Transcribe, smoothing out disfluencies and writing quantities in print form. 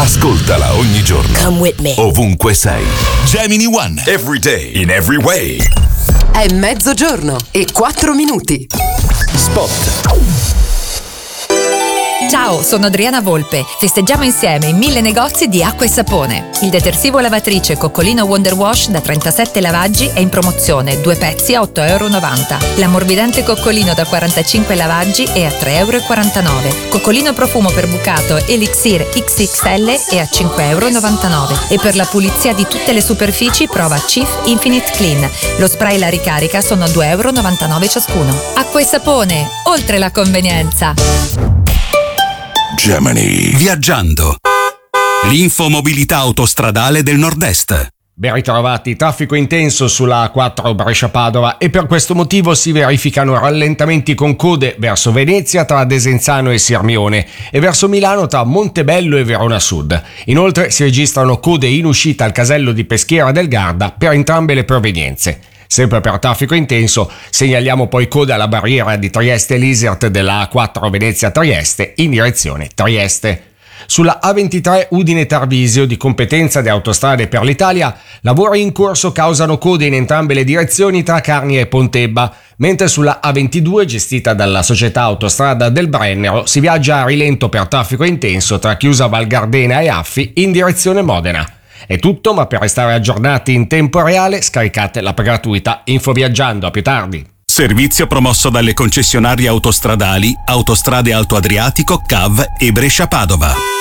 Ascoltala ogni giorno. Come with me. Ovunque sei. Gemini One. Every day. In every way. È mezzogiorno e 4 minuti. Spot. Ciao, sono Adriana Volpe. Festeggiamo insieme in 1000 negozi di acqua e sapone. Il detersivo lavatrice Coccolino Wonder Wash da 37 lavaggi è in promozione, 2 pezzi a €8,90. L'ammorbidente Coccolino da 45 lavaggi è a €3,49. Coccolino profumo per bucato Elixir XXL è a €5,99. E per la pulizia di tutte le superfici prova Chief Infinite Clean. Lo spray e la ricarica sono a €2,99 ciascuno. Acqua e sapone, oltre la convenienza. Gemini. Viaggiando. L'infomobilità autostradale del Nord-Est. Ben ritrovati, traffico intenso sulla A4 Brescia-Padova e per questo motivo si verificano rallentamenti con code verso Venezia tra Desenzano e Sirmione e verso Milano tra Montebello e Verona Sud. Inoltre si registrano code in uscita al casello di Peschiera del Garda per entrambe le provenienze. Sempre per traffico intenso segnaliamo poi coda alla barriera di Trieste-Lisert della A4 Venezia-Trieste in direzione Trieste. Sulla A23 Udine-Tarvisio, di competenza di Autostrade per l'Italia, lavori in corso causano code in entrambe le direzioni tra Carnia e Pontebba, mentre sulla A22, gestita dalla società Autostrada del Brennero, si viaggia a rilento per traffico intenso tra Chiusa Val Gardena e Affi in direzione Modena. È tutto, ma per restare aggiornati in tempo reale scaricate l'app gratuita Infoviaggiando. A più tardi. Servizio promosso dalle concessionarie autostradali Autostrade Alto Adriatico, CAV e Brescia Padova.